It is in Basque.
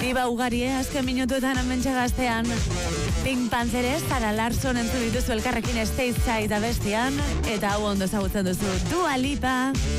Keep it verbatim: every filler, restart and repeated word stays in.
Diba ugari, eh? Azken minutuetan hementxe gaztean. Pink Pantherez, Zara Larson entzun dituzu elkarrekin Stateside abestian, eta hau ondo ezagutzen duzu Dua Lipa.